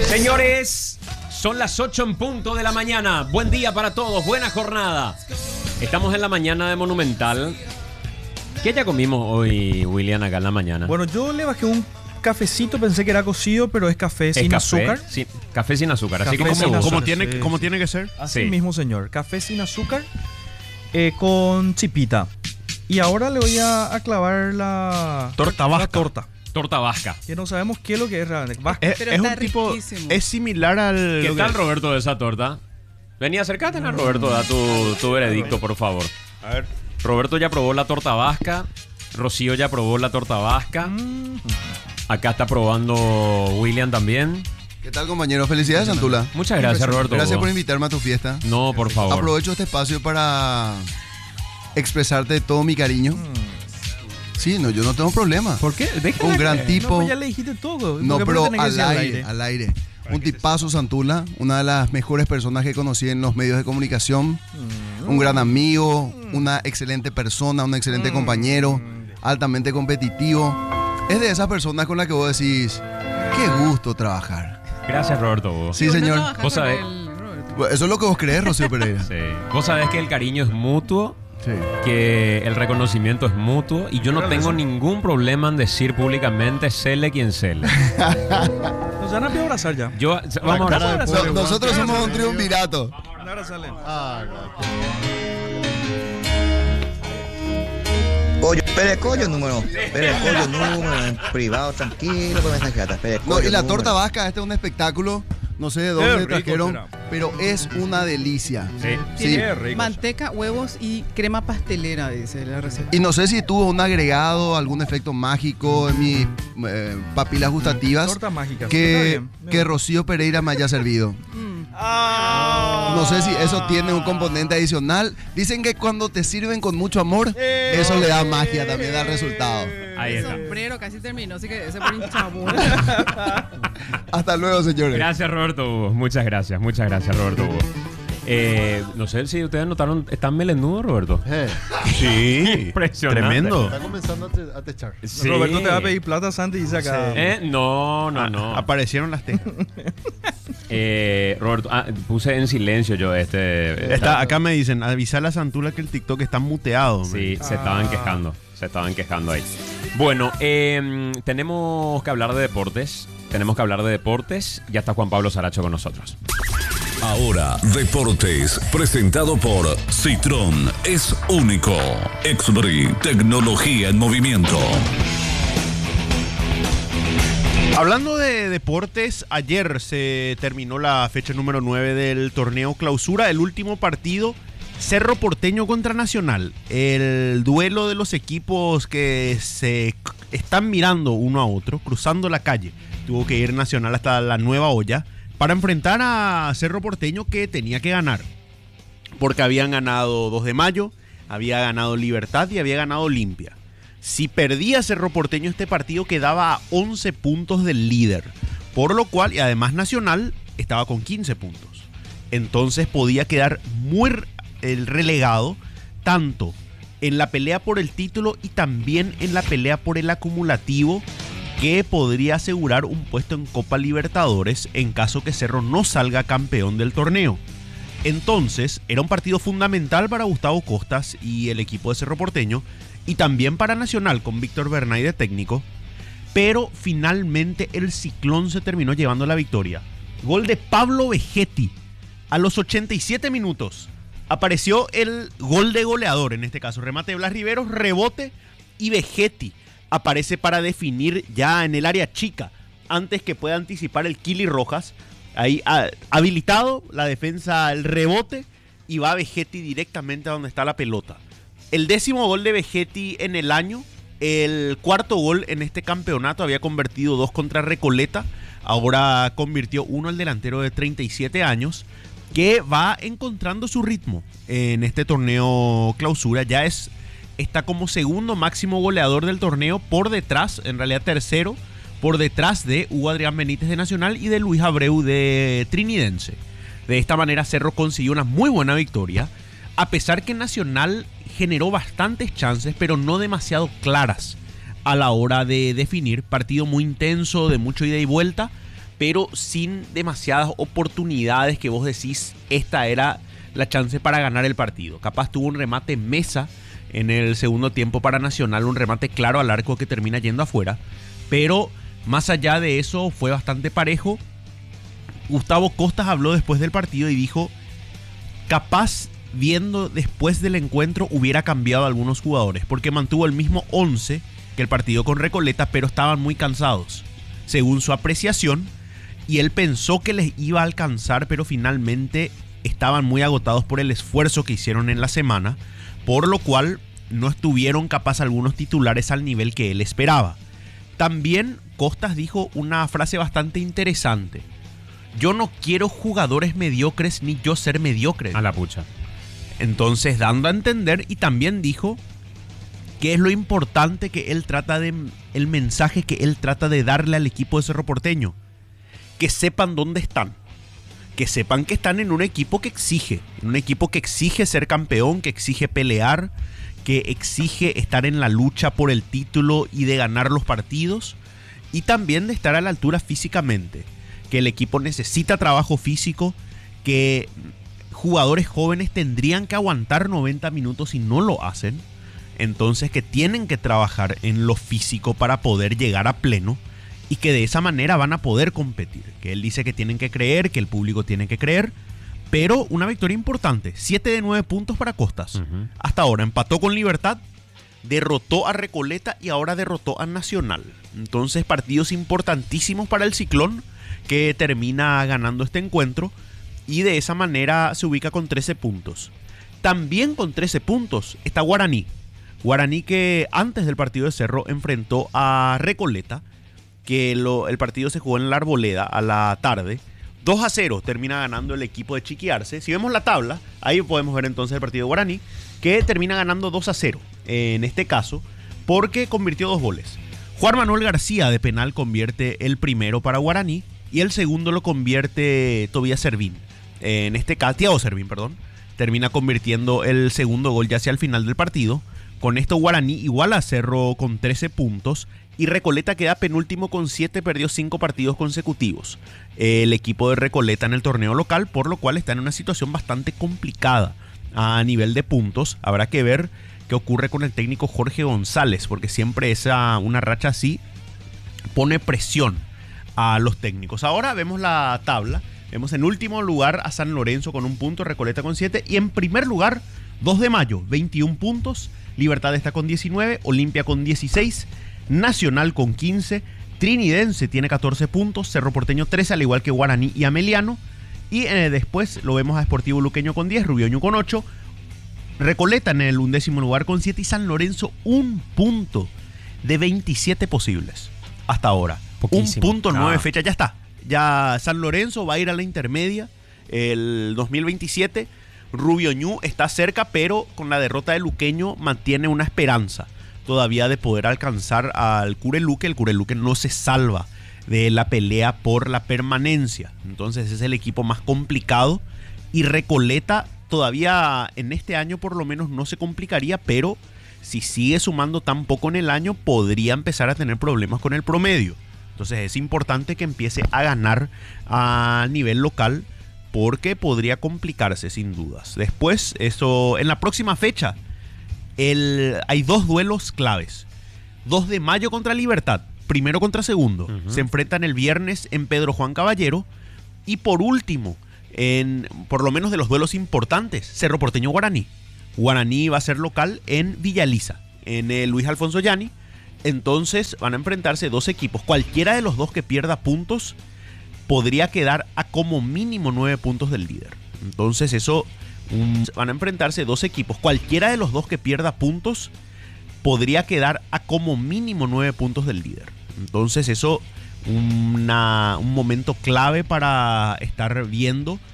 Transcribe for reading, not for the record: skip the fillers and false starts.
Señores, son las 8 en punto de la mañana. Buen día para todos, buena jornada. Estamos en la mañana de Monumental. ¿Qué ya comimos hoy, William, acá en la mañana? Bueno, yo le bajé un cafecito, pensé que era cocido, pero es café sin azúcar. Sí, café sin azúcar, así Café sin azúcar, como tiene que ser. Así Sí. mismo, señor. Café sin azúcar con chipita. Y ahora le voy a clavar la Torta vasca. la torta. torta vasca. Que no sabemos qué es lo que es realmente. Vasca. Pero Es está un tipo. riquísimo. Es similar al. ¿Qué lo tal, que- Roberto, de esa torta? Vení, acércate, a Roberto, da tu veredicto, por favor. A ver. Roberto ya probó la torta vasca. Rocío ya probó la torta vasca. Acá está probando William también. ¿Qué tal, compañero? Felicidades, Santula. Muchas gracias, Roberto. Gracias por invitarme a tu fiesta. No, por favor. Aprovecho este espacio para expresarte todo mi cariño. Sí, no, yo no tengo problema. ¿Por qué? Un gran No, tipo. pues ya le dijiste todo. No, ¿Por qué pero tenés que decir al aire. Un tipazo, Santula. Una de las mejores personas que conocí en los medios de comunicación. Un gran amigo, una excelente persona, un excelente compañero, altamente competitivo. Es de esas personas con las que vos decís, qué gusto trabajar. Gracias, Roberto. Sí, Vos no señor. trabajás Vos con sabés. él, Roberto. Bueno, eso es lo que vos crees, Rocío Pereira. Sí. Vos sabés que el cariño es mutuo, Sí. que el reconocimiento es mutuo y yo no Claro, tengo eso. ningún problema en decir públicamente cele quien cele. Nos van a pedir abrazar ya. Yo, vamos a cara de hablar. pobre, Nosotros Juan. somos un triunvirato. Abrázale. Pollo, Perecollo número. Perecollo número, en privado, tranquilo, con mensajeatas. No, y la torta vasca, este es un espectáculo. No sé de Qué dónde rico trajeron, será. pero es una delicia. Sí. Sí. Qué rico. Manteca, huevos y crema pastelera, dice la receta. Y no sé si tuvo un agregado, algún efecto mágico en mis papilas gustativas Torta mágica. Está que, bien. que Rocío Pereira me haya servido. No sé si eso tiene un componente adicional. Dicen que cuando te sirven con mucho amor, eso le da magia también al resultado. Ahí El está. sombrero casi terminó, así que ese por hinchabo. Hasta luego, señores. Gracias, Roberto Hugo. Muchas gracias, Roberto Hugo. No sé si ustedes notaron, ¿están melenudos, Roberto? Sí. Impresionante. Tremendo. Está comenzando a techar. Sí. Roberto te va a pedir plata, Santi, dice acá. No. Aparecieron las tejas. Roberto, puse en silencio yo Acá me dicen, avisale a Santula que el TikTok está muteado. Sí, se estaban quejando. Se estaban quejando ahí. Bueno, tenemos que hablar de deportes. Ya está Juan Pablo Saracho con nosotros. Ahora, Deportes, presentado por Citroën, es único. Exbri, tecnología en movimiento. Hablando de deportes, ayer se terminó la fecha número 9 del torneo Clausura, el último partido, Cerro Porteño contra Nacional. El duelo de los equipos que se están mirando uno a otro, cruzando la calle. Tuvo que ir Nacional hasta la Nueva Olla para enfrentar a Cerro Porteño, que tenía que ganar. Porque habían ganado 2 de mayo, había ganado Libertad y había ganado Olimpia. Si perdía Cerro Porteño este partido, quedaba a 11 puntos del líder. Por lo cual, y además Nacional estaba con 15 puntos. Entonces podía quedar muy relegado, tanto en la pelea por el título y también en la pelea por el acumulativo, que podría asegurar un puesto en Copa Libertadores en caso que Cerro no salga campeón del torneo. Entonces, era un partido fundamental para Gustavo Costas y el equipo de Cerro Porteño, y también para Nacional con Víctor Bernay de técnico, pero finalmente el Ciclón se terminó llevando la victoria. Gol de Pablo Vegetti a los 87 minutos. Apareció el gol de goleador, en este caso remate de Blas Riveros, rebote, y Vegetti aparece para definir ya en el área chica, antes que pueda anticipar el Kili Rojas. Ahí habilitado la defensa, el rebote, y va Vegetti directamente a donde está la pelota. El 10º gol de Vegetti en el año, el 4º gol en este campeonato. Había convertido 2 contra Recoleta, ahora convirtió 1 el delantero de 37 años, que va encontrando su ritmo en este torneo Clausura. Ya está como segundo máximo goleador del torneo, por detrás, en realidad tercero, por detrás de Hugo Adrián Benítez de Nacional y de Luis Abreu de Trinidense. De esta manera Cerro consiguió una muy buena victoria, a pesar que Nacional generó bastantes chances, pero no demasiado claras a la hora de definir. Partido muy intenso, de mucho ida y vuelta, pero sin demasiadas oportunidades que vos decís, esta era la chance para ganar el partido. Capaz tuvo un remate Mesa en el segundo tiempo para Nacional, un remate claro al arco que termina yendo afuera, pero más allá de eso fue bastante parejo. Gustavo Costas habló después del partido y dijo, capaz viendo después del encuentro hubiera cambiado a algunos jugadores, porque mantuvo el mismo 11 que el partido con Recoleta, pero estaban muy cansados, según su apreciación, y él pensó que les iba a alcanzar, pero finalmente estaban muy agotados por el esfuerzo que hicieron en la semana, por lo cual no estuvieron capaz algunos titulares al nivel que él esperaba. También Costas dijo una frase bastante interesante: yo no quiero jugadores mediocres ni yo ser mediocre. A la pucha. Entonces, dando a entender, y también dijo que es lo importante que él trata de, el mensaje que él trata de darle al equipo de Cerro Porteño: que sepan dónde están, que sepan que están en un equipo que exige ser campeón, que exige pelear, que exige estar en la lucha por el título y de ganar los partidos, y también de estar a la altura físicamente, que el equipo necesita trabajo físico, que jugadores jóvenes tendrían que aguantar 90 minutos y no lo hacen, entonces que tienen que trabajar en lo físico para poder llegar a pleno y que de esa manera van a poder competir, que él dice que tienen que creer, que el público tiene que creer, pero una victoria importante, 7 de 9 puntos para Costas. Hasta ahora empató con Libertad, derrotó a Recoleta y ahora derrotó a Nacional. Entonces partidos importantísimos para el Ciclón, que termina ganando este encuentro y de esa manera se ubica con 13 puntos. También con 13 puntos está Guaraní. Guaraní, que antes del partido de Cerro enfrentó a Recoleta, que el partido se jugó en la Arboleda a la tarde. 2-0 termina ganando el equipo de Chiqui Arce. Si vemos la tabla, ahí podemos ver entonces el partido de Guaraní, que termina ganando 2-0 en este caso, porque convirtió 2 goles. Juan Manuel García de penal convierte el primero para Guaraní y el segundo lo convierte Tobías Servín. En este caso, Thiago Servín, perdón, termina convirtiendo el segundo gol ya hacia el final del partido. Con esto Guaraní iguala a Cerro con 13 puntos y Recoleta queda penúltimo con 7, perdió 5 partidos consecutivos. El equipo de Recoleta en el torneo local, por lo cual está en una situación bastante complicada a nivel de puntos. Habrá que ver qué ocurre con el técnico Jorge González, porque siempre una racha así pone presión a los técnicos. Ahora vemos la tabla. Vemos en último lugar a San Lorenzo con 1 punto, Recoleta con 7. Y en primer lugar, 2 de mayo, 21 puntos. Libertad está con 19, Olimpia con 16, Nacional con 15, Trinidense tiene 14 puntos, Cerro Porteño 13, al igual que Guaraní y Ameliano. Y después lo vemos a Sportivo Luqueño con 10, Rubioño con 8, Recoleta en el 11º lugar con 7 y San Lorenzo 1 punto de 27 posibles hasta ahora. Poquísimo. 1 punto, 9 fechas, ya está. Ya San Lorenzo va a ir a la intermedia el 2027. Rubioñu está cerca, pero con la derrota de Luqueño mantiene una esperanza todavía de poder alcanzar al Cureluque. El Cureluque no se salva de la pelea por la permanencia, entonces es el equipo más complicado. Y Recoleta todavía en este año por lo menos no se complicaría, pero si sigue sumando tan poco en el año podría empezar a tener problemas con el promedio. Entonces es importante que empiece a ganar a nivel local, porque podría complicarse sin dudas. Después, eso en la próxima fecha, hay 2 duelos claves. 2 de mayo contra Libertad, primero contra segundo. Se enfrentan el viernes en Pedro Juan Caballero. Y por último, por lo menos de los duelos importantes, Cerro Porteño Guaraní. Guaraní va a ser local en Villa Elisa, en el Luis Alfonso Llani. Entonces van a enfrentarse 2 equipos. Cualquiera de los 2 que pierda puntos podría quedar a como mínimo 9 puntos del líder. Entonces van a enfrentarse 2 equipos. Cualquiera de los 2 que pierda puntos podría quedar a como mínimo 9 puntos del líder. Entonces un momento clave para estar viendo